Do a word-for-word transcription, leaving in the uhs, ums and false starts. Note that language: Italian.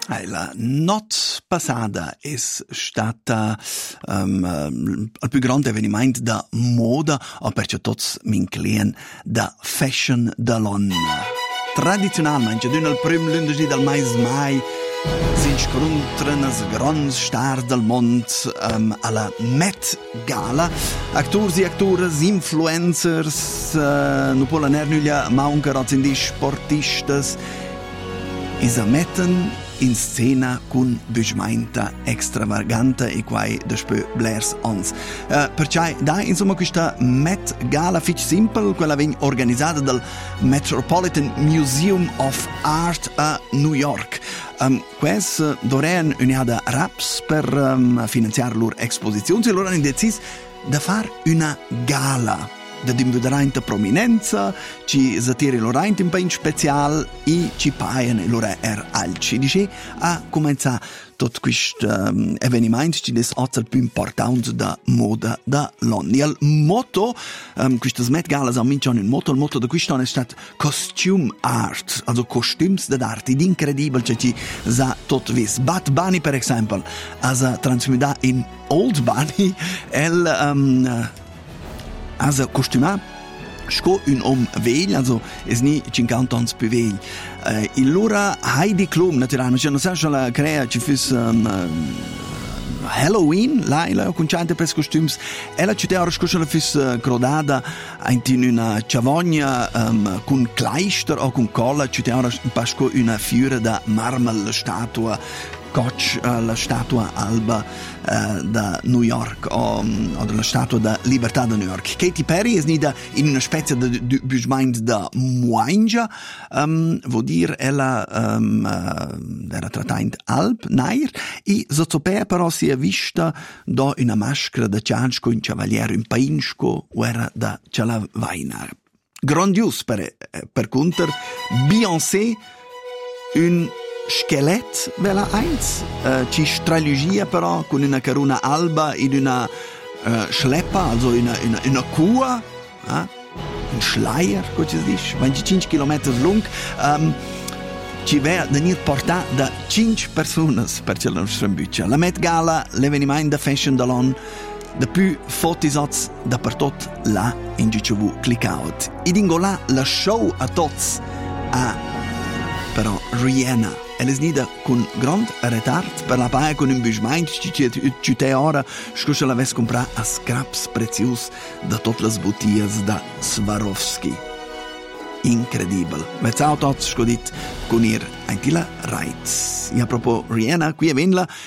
La not passata è stata um, il più grande avvenimento da moda, o perciò tots m'inclien da fashion de l'on. Tradizionalmente, d'un il prim lunedì del mes mai, si scontren as grans stars del mond um, alla Met Gala. Actors e actores, influencers, uh, nu pola nernuglia, ma un carozzi di sportistas, is a metten in scena con bugmenta extravaganta e quai despö blers ons. Uh, perciò da insomma questa Met Gala fitch simple, quella vegn organizzata dal Metropolitan Museum of Art a New York. Um, quest uh, dorean uniada raps per um, finanziare loro esposizioni e loro hanno deciso di fare una gala da dimbuderante prominenza, ci zatiri l'orante in pain special e ci paiano l'ora er alci. Dice, a cominciare tutto questo um, avvenimento ci des otzer più importante da moda da l'anno. Il motto, um, questo Met Gala sa minciano un motto, il motto di quest'anno è stato costume art, also costumes d'arte, ed incredibile che ci sa tutto vis. Bad Bunny, per esempio, ha trasformato in Old Bunny, el um, also costuma sco un om vegl, also es ni cinquanta ans più vegl. Uh, il lura Heidi Klum, naturalmente, non so se la crea ci fus um, uh, Halloween, là, la conciante per costumes, ella ci te ora sco la fus uh, crodada in una chavogna um, con kleister o con colla, ci te ora pasco una fiura da marmel, la statua Koch, uh, la statua alba uh, da New York o, o della statua da Libertà da New York. Katy Perry è nida in una specie di bugmeint da muingia, um, vuol dire ella um, uh, era trattata alb, nair, e sozzopea però si è vista da una maschera da ciansco in cavaliere in painsco o era da cialavaina. Grandios per, per conter, Beyoncé, un Skelett vela eins, uh, ci stralugia però con una caruna alba in una uh, schleppa, also in una, una, una cua, uh, un Schleier, come si dice, venticinque chilometri lung, um, ci va venir portata da cinque persone per la nostra buccia. La Met Gala, l'avvenimento da fashion de l'on, da più fotisots dappertutto là in G C V clickout. Ed ingola la show a tots a però Rihanna. Ella è nida con grand retard per la paia con un bugmeint ci te ora scusa la ves comprar a scraps prezius da tutte le bottiglie da Swarovski. Incredibile. Vezzao tots scodit con ir antila rights. E a propos Rihanna, qui è venla